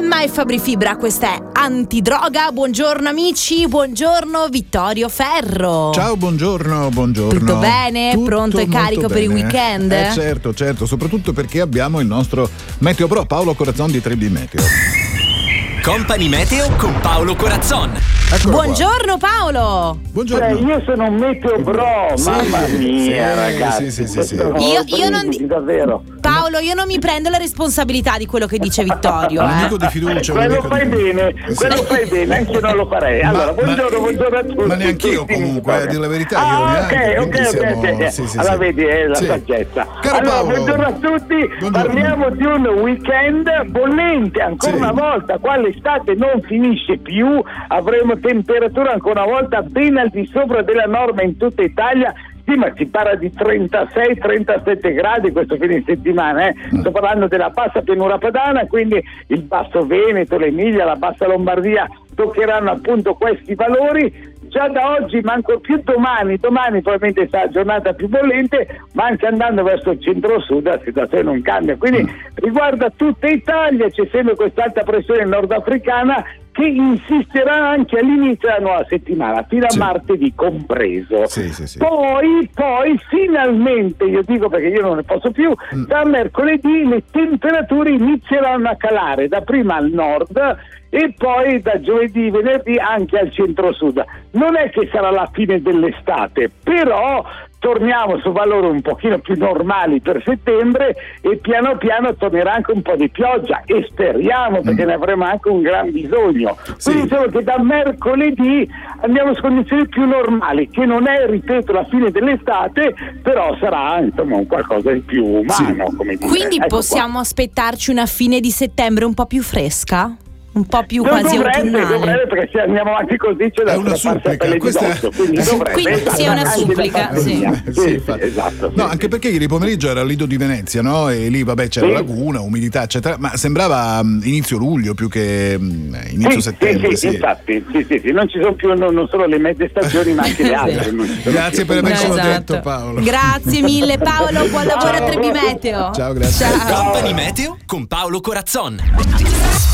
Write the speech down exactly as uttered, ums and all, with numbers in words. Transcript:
Emma e Fabri Fibra, questa è Antidroga. Buongiorno amici, buongiorno Vittorio Ferro. Ciao, buongiorno, buongiorno. Tutto bene? Tutto Pronto e carico bene. per il weekend? Eh certo, certo, soprattutto perché abbiamo il nostro Meteo Pro, Paolo Corazzon di tre B Meteo. Company Meteo con Paolo Corazzon. Eccolo Buongiorno qua. Paolo. Buongiorno. Eh, io sono un Meteo Bro, Sì, mamma mia, sì, ragazzi. sì, sì, sì, sì. Io- io non di- davvero. Paolo, io non mi prendo la responsabilità di quello che dice Vittorio. Un eh. amico di fiducia. un Quello amico fai di... bene, Sì. quello fai bene, anche io non lo farei. Allora, Ma- buongiorno, ma- buongiorno a tutti. ma neanch'io Tutti comunque, insieme. a dire la verità, Ah, io ok, neanche, ok, quindi ok, siamo- ok. sì, sì, allora sì. vedi, è la Sì. saggezza. Caro allora, Paolo. buongiorno a tutti, Buongiorno. parliamo di un weekend bollente, ancora Sì. una volta, qua l'estate non finisce più, avremo temperatura ancora una volta ben al di sopra della norma in tutta Italia. Sì, ma si parla di trentasei trentasette gradi questo fine settimana, eh. Sto parlando della bassa pianura padana, quindi il basso Veneto, l'Emilia, la bassa Lombardia toccheranno appunto questi valori. Già da oggi, ma ancora più domani, domani probabilmente sarà la giornata più bollente, ma anche andando verso il centro-sud la situazione non cambia. Quindi riguarda tutta Italia, c'è sempre quest'alta pressione nordafricana che insisterà anche all'inizio della nuova settimana, fino a Sì. martedì compreso. Sì, sì, sì. Poi, poi finalmente, io dico perché io non ne posso più, Mm. da mercoledì le temperature inizieranno a calare, da prima al nord e poi da giovedì, venerdì anche al centro-sud. Non è che sarà la fine dell'estate, però torniamo su valori un pochino più normali per settembre e piano piano tornerà anche un po' di pioggia e speriamo, perché ne avremo anche un gran bisogno. Sì. Quindi diciamo che da mercoledì andiamo su condizioni più normali, che non è, ripeto, la fine dell'estate, però sarà insomma un qualcosa di più umano, Sì. come dire. Quindi Ecco qua. possiamo aspettarci una fine di settembre un po' più fresca? Un po' più Non quasi dovrebbe, autunnale? dovrebbe, perché se andiamo avanti così c'è da È una supplica, questa è- quindi, dovrebbe, Quindi esatto, sì, è una anche da supplica, parte sì. mia. Sì, Sì, sì, infatti. esatto. No, sì. anche perché ieri pomeriggio era il Lido di Venezia, no? E lì, vabbè, c'era Sì. laguna, umidità, eccetera. Ma sembrava mh, inizio luglio più che mh, inizio Sì, settembre. sì, sì, Sì. infatti, sì, sì, sì, non ci sono più non, non solo le mezze stagioni, ma anche le altre. non ci sono Grazie più. per avercelo Esatto. detto, Paolo. Grazie mille Paolo, buon lavoro a Ciao. tre B Meteo. Ciao, grazie. Ciao. Company Meteo con Paolo Corazzon.